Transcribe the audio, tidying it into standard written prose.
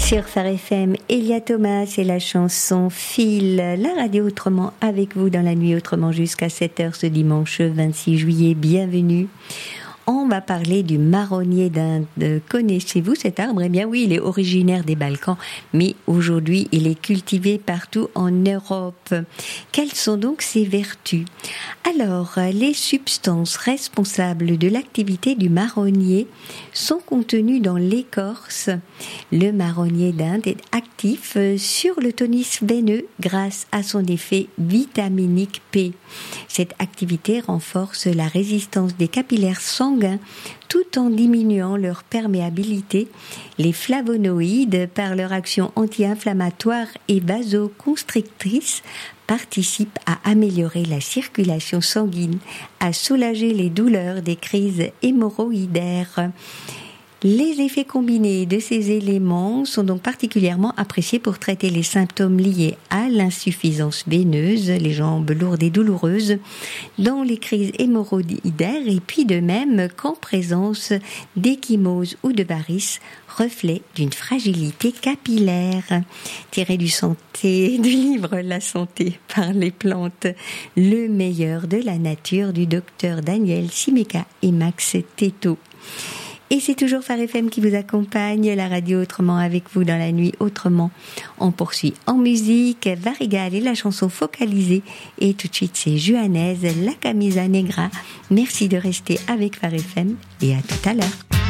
Sur Phare FM, Elia Thomas et la chanson Fil, la radio autrement avec vous dans la nuit autrement jusqu'à 7h ce dimanche 26 juillet. Bienvenue. On va parler du marronnier d'Inde. Connaissez-vous cet arbre? Eh bien oui, il est originaire des Balkans, mais aujourd'hui il est cultivé partout en Europe. Quelles sont donc ses vertus? Alors, les substances responsables de l'activité du marronnier sont contenues dans l'écorce. Le marronnier d'Inde est actif sur le tonus veineux grâce à son effet vitaminique P. Cette activité renforce la résistance des capillaires sanguins tout en diminuant leur perméabilité. Les flavonoïdes, par leur action anti-inflammatoire et vasoconstrictrice, participent à améliorer la circulation sanguine, à soulager les douleurs des crises hémorroïdaires. Les effets combinés de ces éléments sont donc particulièrement appréciés pour traiter les symptômes liés à l'insuffisance veineuse, les jambes lourdes et douloureuses, dans les crises hémorroïdaires et puis de même qu'en présence d'échymose ou de varices, reflet d'une fragilité capillaire. Tiré du livre La santé par les plantes, le meilleur de la nature du docteur Daniel Simeka et Max Teto. Et c'est toujours Phare FM qui vous accompagne, la radio autrement avec vous dans la nuit autrement. On poursuit en musique, Varigal et la chanson Focalisée. Et tout de suite c'est Juanaise, la camisa negra. Merci de rester avec Phare FM et à tout à l'heure.